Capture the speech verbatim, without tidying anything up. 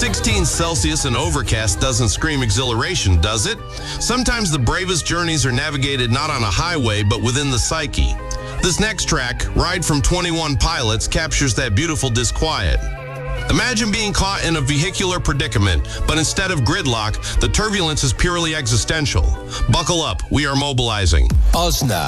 sixteen Celsius and overcast doesn't scream exhilaration, does it? Sometimes the bravest journeys are navigated not on a highway, but within the psyche. This next track, Ride from twenty-one Pilots, captures that beautiful disquiet. Imagine being caught in a vehicular predicament, but instead of gridlock, the turbulence is purely existential. Buckle up, we are mobilizing. Ozna.